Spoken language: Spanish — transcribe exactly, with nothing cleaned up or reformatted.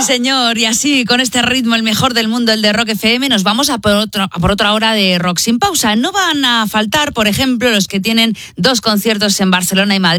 señor, y así, con este ritmo, el mejor del mundo, el de Rock F M, nos vamos a por, otro, a por otra hora de rock sin pausa. No van a faltar, por ejemplo, los que tienen dos conciertos en Barcelona y Madrid.